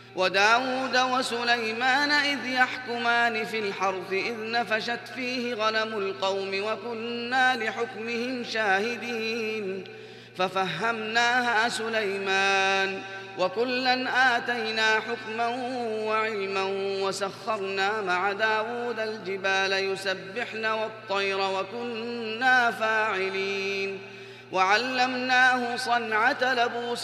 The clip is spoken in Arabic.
وداود وسليمان إذ يحكمان في الحرث إذ نفشت فيه غنم القوم وكنا لحكمهم شاهدين ففهمناها سليمان وكلا آتينا حكما وعلما وسخرنا مع داود الجبال يسبحن والطير وكنا فاعلين وعلمناه صنعة لبوس